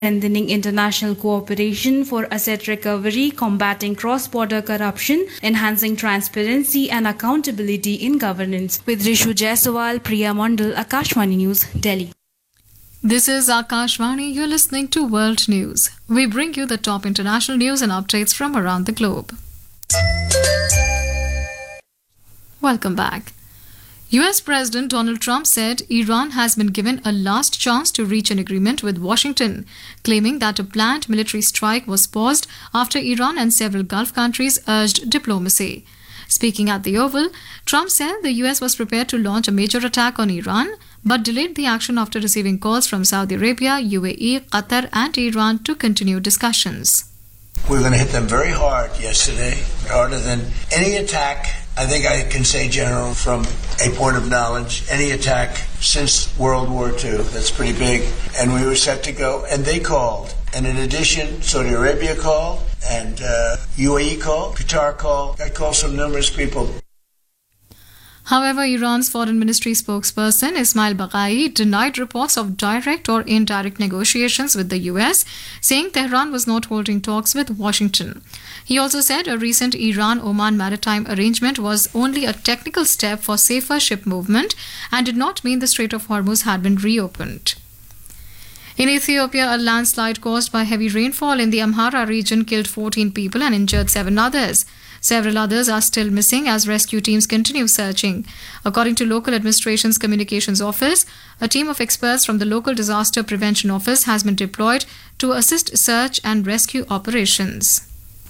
strengthening international cooperation for asset recovery, combating cross-border corruption, enhancing transparency and accountability in governance. With Rishu Jaiswal, Priya Mandal, Akashvani News, Delhi. This is Akashvani. You're listening to World News. We bring you the top international news and updates from around the globe. Welcome back. US President Donald Trump said Iran has been given a last chance to reach an agreement with Washington, claiming that a planned military strike was paused after Iran and several Gulf countries urged diplomacy. Speaking at the Oval, Trump said the US was prepared to launch a major attack on Iran, but delayed the action after receiving calls from Saudi Arabia, UAE, Qatar and Iran to continue discussions. We were going to hit them very hard yesterday, harder than any attack. I think I can say, General, from a point of knowledge, any attack since World War II. That's pretty big. And we were set to go, and they called. And in addition, Saudi Arabia called, and UAE called, Qatar called. I called some numerous people. However, Iran's foreign ministry spokesperson Ismail Baghai denied reports of direct or indirect negotiations with the US, saying Tehran was not holding talks with Washington. He also said a recent Iran-Oman maritime arrangement was only a technical step for safer ship movement and did not mean the Strait of Hormuz had been reopened. In Ethiopia, a landslide caused by heavy rainfall in the Amhara region killed 14 people and injured 7 others. Several others are still missing as rescue teams continue searching. According to local administration's communications office, a team of experts from the local disaster prevention office has been deployed to assist search and rescue operations.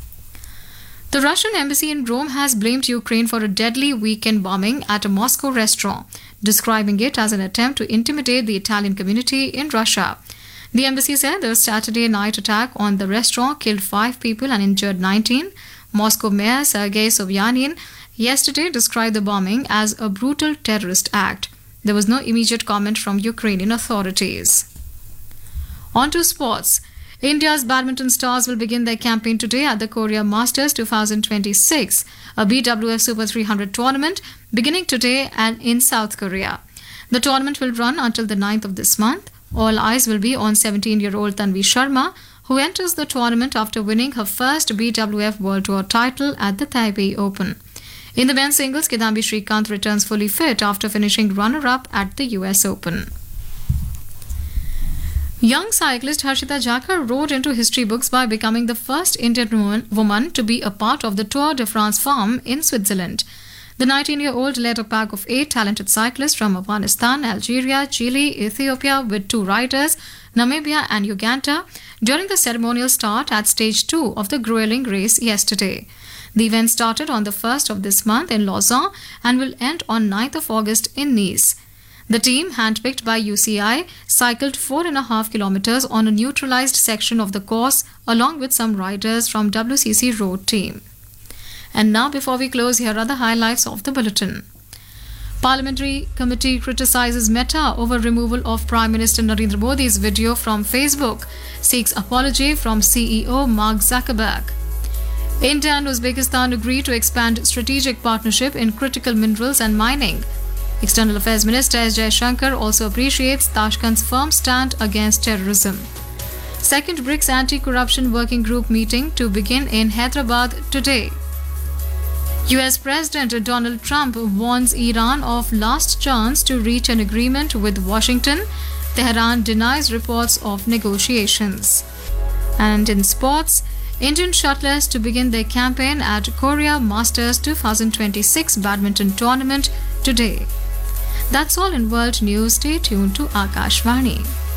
The Russian embassy in Rome has blamed Ukraine for a deadly weekend bombing at a Moscow restaurant, describing it as an attempt to intimidate the Italian community in Russia. The embassy said the Saturday night attack on the restaurant killed 5 people and injured 19. Moscow Mayor Sergei Sobyanin yesterday described the bombing as a brutal terrorist act. There was no immediate comment from Ukrainian authorities. On to sports. India's badminton stars will begin their campaign today at the Korea Masters 2026, a BWF Super 300 tournament beginning today and in South Korea. The tournament will run until the 9th of this month. All eyes will be on 17-year-old Tanvi Sharma, who enters the tournament after winning her first BWF World Tour title at the Taipei Open. In the men's singles, Kidambi Srikanth returns fully fit after finishing runner-up at the US Open. Young cyclist Harshita Jakar rode into history books by becoming the first Indian woman to be a part of the Tour de France farm in Switzerland. The 19-year-old led a pack of 8 talented cyclists from Afghanistan, Algeria, Chile, Ethiopia with 2 riders, Namibia and Uganda, during the ceremonial start at stage 2 of the grueling race yesterday. The event started on the 1st of this month in Lausanne and will end on 9th of August in Nice. The team, handpicked by UCI, cycled 4.5 kilometers on a neutralized section of the course along with some riders from WCC road team. And now, before we close, here are the highlights of the bulletin. Parliamentary committee criticizes Meta over removal of Prime Minister Narendra Modi's video from Facebook, seeks apology from CEO Mark Zuckerberg. India and Uzbekistan agree to expand strategic partnership in critical minerals and mining. External Affairs Minister S. Jaishankar also appreciates Tashkent's firm stand against terrorism. Second BRICS Anti-Corruption Working Group meeting to begin in Hyderabad today. US President Donald Trump warns Iran of last chance to reach an agreement with Washington. Tehran denies reports of negotiations. And in sports, Indian shuttlers to begin their campaign at Korea Masters 2026 badminton tournament today. That's all in world news. Stay tuned to Akashvani.